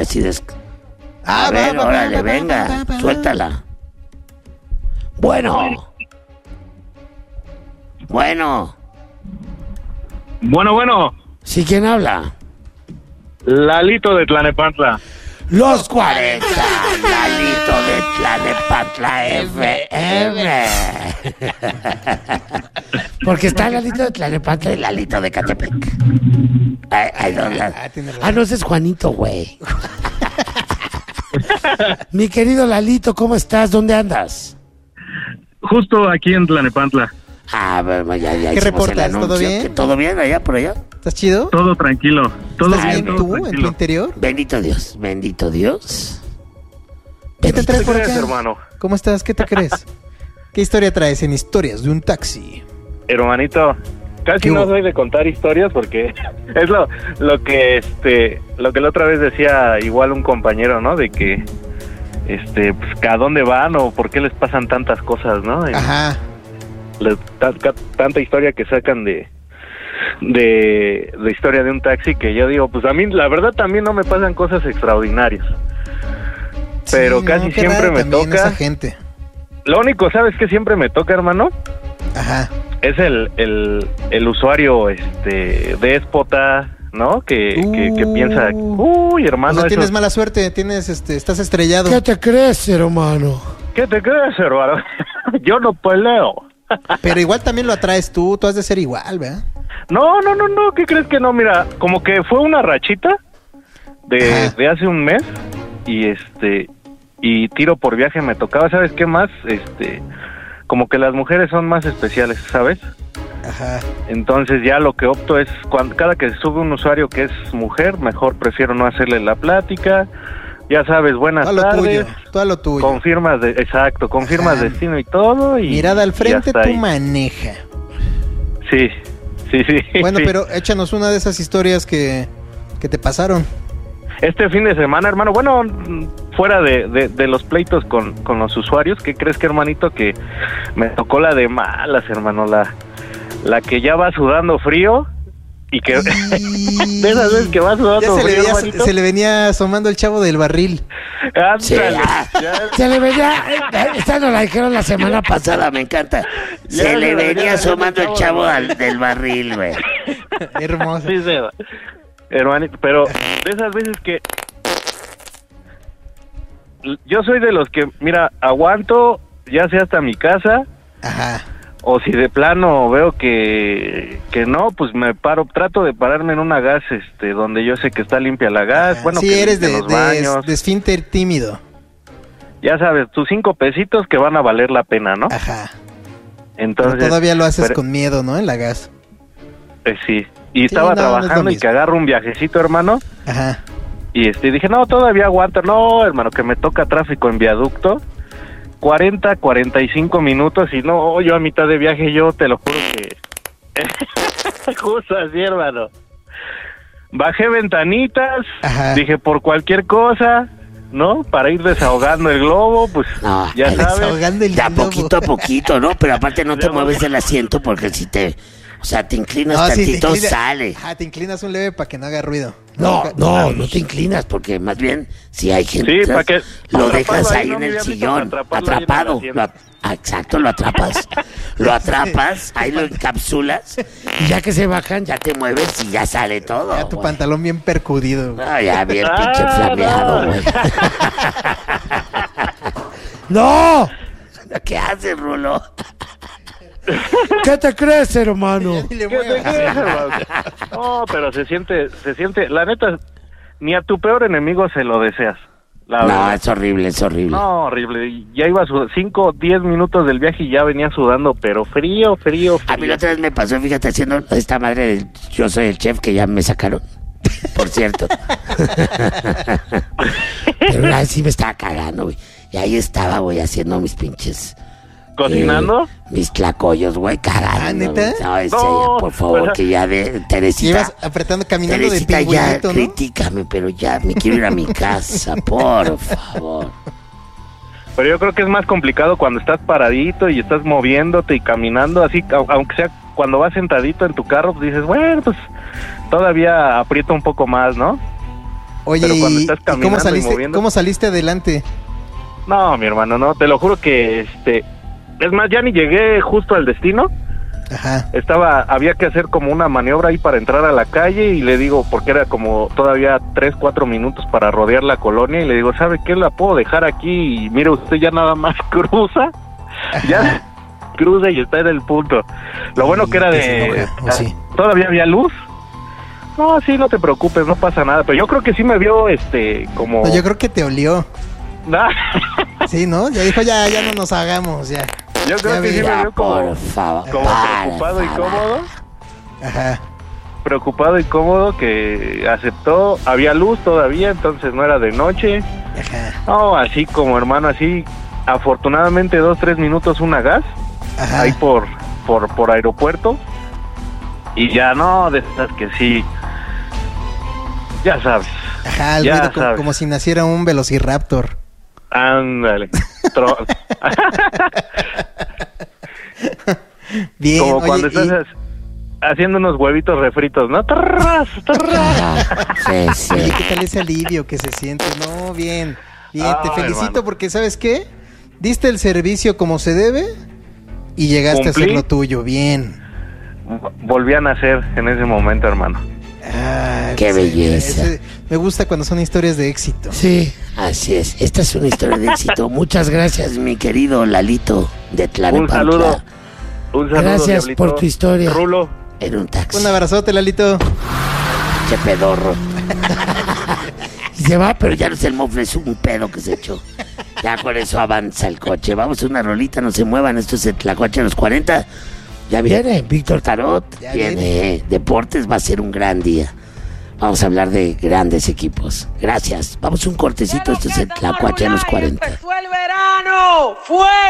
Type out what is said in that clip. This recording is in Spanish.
así A ver, órale, venga, suéltala. Bueno. ¿Sí, quién habla? Lalito de Tlanepantla. Los 40, Lalito de Tlanepantla FM. Porque está Lalito de Tlanepantla y Lalito de Catepec. No, ese es Juanito, güey. Mi querido Lalito, ¿cómo estás? ¿Dónde andas? Justo aquí en Tlanepantla. Bueno, ya ¿Qué reportas? ¿Todo bien? ¿Todo bien allá, por allá? ¿Estás chido? Todo tranquilo. Todo ¿Estás bien todo tú, tranquilo. en tu interior? Bendito Dios. ¿Qué te traes por acá? Hermano? ¿Cómo estás? ¿Qué te crees? ¿Qué historia traes en Historias de un Taxi? Hermanito, casi no soy de contar historias porque es lo que la otra vez decía igual un compañero, ¿no? De que pues ¿a dónde van o por qué les pasan tantas cosas, no? Ajá. Tanta historia que sacan de Historia de un Taxi, que yo digo, pues a mí la verdad también no me pasan cosas extraordinarias, pero sí, casi siempre me toca esa gente. Lo único, ¿sabes qué siempre me toca, hermano? Ajá. Es el usuario déspota, ¿no? Que piensa, uy, hermano, o sea, tienes eso... mala suerte, estás estrellado. ¿Qué te crees, hermano? ¿Qué te crees, hermano? Yo no peleo. Pero igual también lo atraes tú has de ser igual, ¿verdad? No, ¿qué crees que no? Mira, como que fue una rachita de hace un mes y tiro por viaje me tocaba, ¿sabes qué más? Como que las mujeres son más especiales, ¿sabes? Ajá. Entonces ya lo que opto es, cada que sube un usuario que es mujer, mejor prefiero no hacerle la plática. Ya sabes, buenas tardes. Todo lo tuyo. Confirmas destino y todo. Y mirada al frente, tú ahí. maneja. Sí. Bueno, sí. pero échanos una de esas historias que te pasaron. Este fin de semana, hermano, bueno, fuera de los pleitos con los usuarios, ¿qué crees que, hermanito? Que me tocó la de malas, hermano, la que ya va sudando frío y que de esas veces que va sudando frío, hermanito. Se le venía asomando el chavo del barril. Sí, se le venía, esta nos la dijeron la semana pasada, me encanta. Se le venía asomando el chavo del barril, güey. Hermoso. Sí, hermanito, pero de esas veces que yo soy de los que, mira, aguanto, ya sea hasta mi casa. Ajá. O si de plano veo que no, pues me paro, trato de pararme en una gas, donde yo sé que está limpia la gas. Bueno, sí, que eres los baños. de esfínter tímido. Ya sabes, tus 5 pesitos que van a valer la pena, ¿no? Ajá. Entonces. Pero todavía lo haces con miedo, ¿no? En la gas. Sí. Y estaba trabajando y que agarro un viajecito, hermano. Ajá. Y dije, no, todavía aguanto. No, hermano, que me toca tráfico en viaducto. 45 minutos y no, yo a mitad de viaje, yo te lo juro que justo así, hermano. Bajé ventanitas, dije por cualquier cosa, ¿no? Para ir desahogando el globo, pues no, ya sabes. Desahogando el ya globo. poquito a poquito, ¿no? Pero aparte no te mueves del asiento porque si te... O sea, te inclinas tantito, sale. Ajá, te inclinas un leve para que no haga ruido. No te inclinas porque más bien si hay gente, sí, para que lo dejas ahí en el sillón, atrapado. Exacto, lo atrapas. Lo atrapas, ahí lo encapsulas y ya que se bajan, ya te mueves y ya sale todo. Ya tu pantalón bien percudido. No, ya bien pinche flameado, güey. ¡No! ¿Qué haces, Rulo? ¿Qué te crees, hermano? ¿Qué te crees, hermano? No, pero se siente, la neta, ni a tu peor enemigo se lo deseas. No, es horrible. No, horrible. Ya iba 5, 10 minutos del viaje y ya venía sudando, pero frío. A mí la otra vez me pasó, fíjate, haciendo esta madre del Yo Soy el Chef, que ya me sacaron, por cierto. Pero una vez sí me estaba cagando, güey. Y ahí estaba, güey, haciendo mis pinches... ¿Cocinando? Mis tlacoyos, güey, cagando. ¿Neta? No, ya, por favor, que ya de Teresita. Ibas apretando, caminando Teresita, de pingüinito, ya, ¿no? critícame, pero ya me quiero ir a mi casa, por favor. Pero yo creo que es más complicado cuando estás paradito y estás moviéndote y caminando, así, aunque sea cuando vas sentadito en tu carro, pues dices, bueno, pues todavía aprieto un poco más, ¿no? Oye, pero cuando estás ¿y caminando cómo saliste adelante? No, mi hermano, no, te lo juro que es más, ya ni llegué justo al destino. Ajá. Había que hacer como una maniobra ahí para entrar a la calle y le digo, porque era como todavía 3-4 minutos para rodear la colonia y le digo, ¿sabe qué? La puedo dejar aquí y mire usted ya nada más cruza, ya cruza y está en el punto. Lo bueno que era sí. Todavía había luz. No, sí, no te preocupes, no pasa nada, pero yo creo que sí me vio como... No, yo creo que te olió. Nah. Sí, ¿no? Ya dijo, ya no nos hagamos, ya. Yo creo que sí me vio como preocupado y cómodo. Ajá. Preocupado y cómodo, que aceptó. Había luz todavía, entonces no era de noche. Ajá. No, así como hermano, así afortunadamente 2-3 minutos una gas. Ajá. Ahí por aeropuerto. Y ya no, de estas que sí, ya sabes. Ajá, el ruido como si naciera un velociraptor. Ándale. Bien, como oye, cuando estás haciendo unos huevitos refritos, ¿no? ¡Tarras! Sí. Oye, ¿qué tal ese alivio que se siente? No, bien, te felicito, hermano. porque ¿sabes qué? Diste el servicio como se debe y llegaste a hacer lo tuyo, bien. Volví a nacer en ese momento, hermano. Qué belleza. Me gusta cuando son historias de éxito. Sí, así es. Esta es una historia de éxito. Muchas gracias, mi querido Lalito de Tlalnepantla. Un saludo, gracias, Diablito. por tu historia. Rulo. En un taxi. Un abrazote, Lalito. Qué pedorro. Y se va, pero ya no es el mofle, es un pedo que se echó. Ya con eso avanza el coche. Vamos a una rolita, no se muevan. Esto es el Tlacuache de los 40. Ya viene Víctor Tarot, ya viene Deportes, va a ser un gran día. Vamos a hablar de grandes equipos. Gracias. Vamos a un cortecito, esto es el Tlacuache de los 40. ¡Empezó el verano! ¡Fuego!